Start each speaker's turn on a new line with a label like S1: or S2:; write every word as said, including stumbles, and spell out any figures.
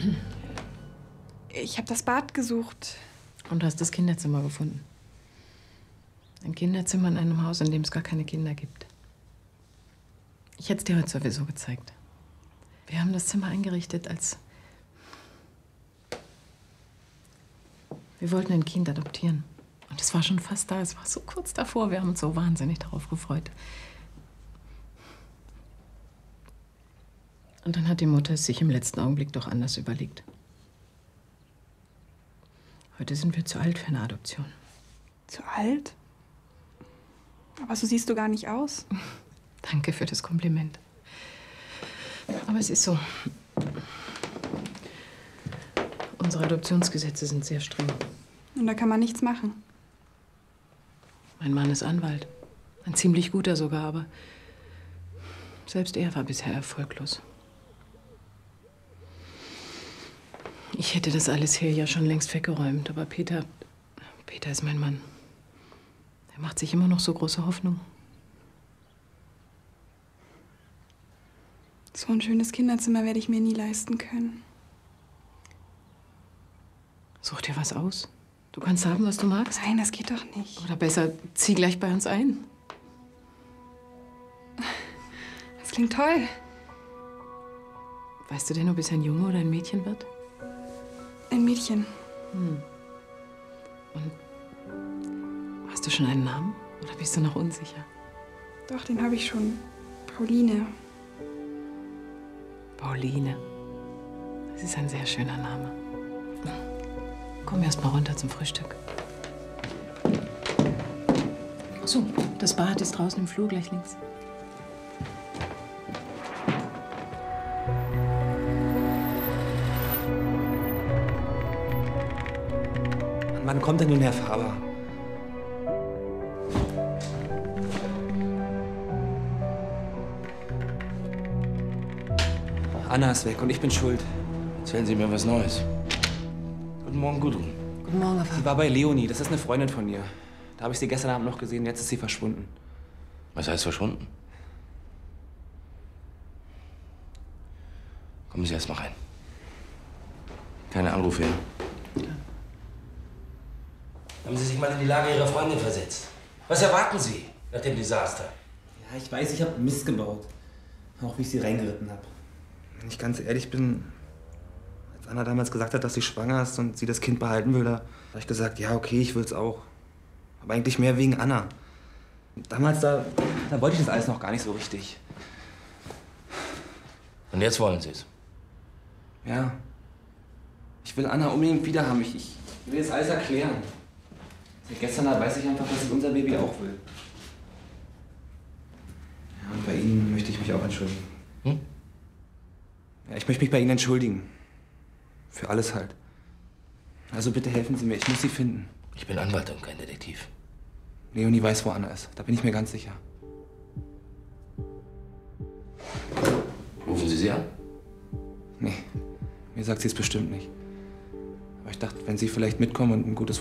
S1: Ich habe das Bad gesucht.
S2: Und du hast das Kinderzimmer gefunden. Ein Kinderzimmer in einem Haus, in dem es gar keine Kinder gibt. Ich hätte es dir heute sowieso gezeigt. Wir haben das Zimmer eingerichtet als... Wir wollten ein Kind adoptieren. Und es war schon fast da. Es war so kurz davor. Wir haben uns so wahnsinnig darauf gefreut. Und dann hat die Mutter es sich im letzten Augenblick doch anders überlegt. Heute sind wir zu alt für eine Adoption.
S1: Zu alt? Aber so siehst du gar nicht aus.
S2: Danke für das Kompliment. Aber es ist so. Unsere Adoptionsgesetze sind sehr streng.
S1: Und da kann man nichts machen.
S2: Mein Mann ist Anwalt. Ein ziemlich guter sogar, aber selbst er war bisher erfolglos. Ich hätte das alles hier ja schon längst weggeräumt, aber Peter... Peter ist mein Mann. Er macht sich immer noch so große Hoffnung.
S1: So ein schönes Kinderzimmer werde ich mir nie leisten können.
S2: Such dir was aus. Du kannst haben, was du magst.
S1: Nein, das geht doch nicht.
S2: Oder besser, zieh gleich bei uns ein.
S1: Das klingt toll.
S2: Weißt du denn, ob es ein Junge oder ein Mädchen wird?
S1: Ein Mädchen.
S2: Hm. Und hast du schon einen Namen? Oder bist du noch unsicher?
S1: Doch, den habe ich schon. Pauline.
S2: Pauline. Das ist ein sehr schöner Name. Komm erst mal runter zum Frühstück. Ach so, das Bad ist draußen im Flur, gleich links.
S3: Wann kommt denn nun Herr Faber? Anna ist weg und ich bin schuld.
S4: Erzählen Sie mir was Neues. Guten Morgen, Gudrun.
S2: Guten Morgen, Herr Faber.
S3: Sie war bei Leonie, das ist eine Freundin von ihr. Da habe ich sie gestern Abend noch gesehen, jetzt ist sie verschwunden.
S4: Was heißt verschwunden? Kommen Sie erst mal rein. Keine Anrufe her. Ja. Haben Sie sich mal in die Lage Ihrer Freundin versetzt? Was erwarten Sie nach dem Desaster?
S5: Ja, ich weiß, ich habe Mist gebaut. Auch wie ich sie reingeritten habe.
S3: Wenn ich ganz ehrlich bin, als Anna damals gesagt hat, dass sie schwanger ist und sie das Kind behalten will, da habe ich gesagt, ja, okay, ich will's auch. Aber eigentlich mehr wegen Anna. Damals, da, da wollte ich das alles noch gar nicht so richtig.
S4: Und jetzt wollen Sie es?
S3: Ja. Ich will Anna unbedingt wieder haben. Ich, ich will jetzt alles erklären. Seit gestern weiß ich einfach, dass ich unser Baby auch will. Ja, und bei Ihnen möchte ich mich auch entschuldigen.
S4: Hm?
S3: Ja, ich möchte mich bei Ihnen entschuldigen. Für alles halt. Also bitte helfen Sie mir, ich muss sie finden.
S4: Ich bin Anwalt und kein Detektiv.
S3: Leonie weiß, wo Anna ist. Da bin ich mir ganz sicher.
S4: Rufen Sie sie an?
S3: Nee, mir sagt sie es bestimmt nicht. Aber ich dachte, wenn Sie vielleicht mitkommen und ein gutes